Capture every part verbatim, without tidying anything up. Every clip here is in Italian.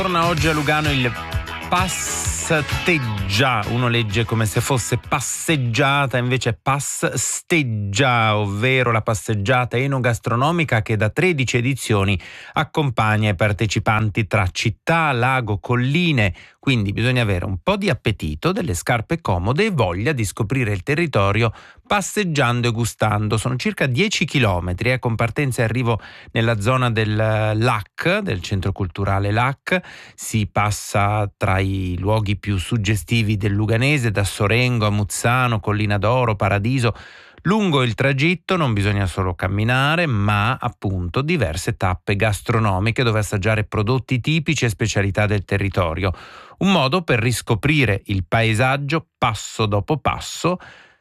Torna oggi a Lugano il Passteggia, uno legge come se fosse passeggiata, invece è Passteggia, ovvero la passeggiata enogastronomica che da tredici edizioni accompagna i partecipanti tra città, lago, colline, quindi bisogna avere un po' di appetito, delle scarpe comode e voglia di scoprire il territorio passeggiando e gustando. Sono circa dieci chilometri, eh, con partenza e arrivo nella zona del L A C, del centro culturale L A C. Si passa tra i luoghi più suggestivi del luganese, da Sorengo a Muzzano, Collina d'Oro, Paradiso. Lungo il tragitto non bisogna solo camminare, ma appunto diverse tappe gastronomiche dove assaggiare prodotti tipici e specialità del territorio. Un modo per riscoprire il paesaggio passo dopo passo,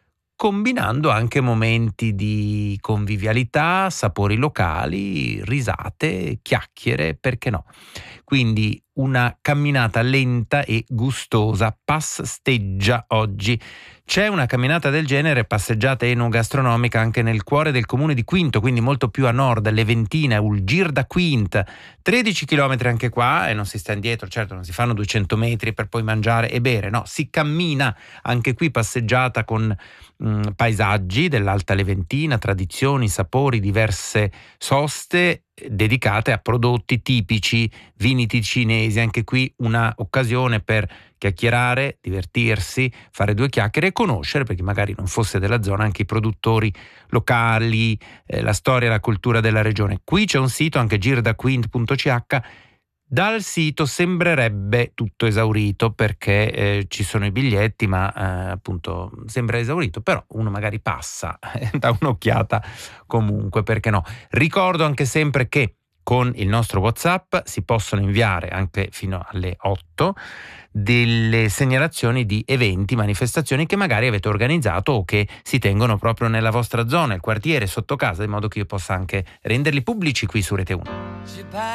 combinando anche momenti di convivialità, sapori locali, risate, chiacchiere, perché no? Quindi una camminata lenta e gustosa, Passteggia oggi. C'è una camminata del genere, passeggiata enogastronomica, anche nel cuore del comune di Quinto, quindi molto più a nord, Leventina, Ulgir da Quint. tredici chilometri anche qua e non si sta indietro, certo non si fanno duecento metri per poi mangiare e bere, no, si cammina, anche qui passeggiata con mh, paesaggi dell'Alta Leventina, tradizioni, sapori, diverse soste dedicate a prodotti tipici, vini ticinesi, anche qui una occasione per chiacchierare, divertirsi, fare due chiacchiere e conoscere, perché magari non fosse della zona, anche i produttori locali, eh, la storia e la cultura della regione. Qui c'è un sito, anche girdaquint punto c h. Dal sito sembrerebbe tutto esaurito perché eh, ci sono i biglietti, ma eh, appunto sembra esaurito, però uno magari passa, dà un'occhiata comunque, perché no. Ricordo anche sempre che con il nostro WhatsApp si possono inviare anche fino alle otto delle segnalazioni di eventi, manifestazioni che magari avete organizzato o che si tengono proprio nella vostra zona, il quartiere, sotto casa, in modo che io possa anche renderli pubblici qui su Rete uno.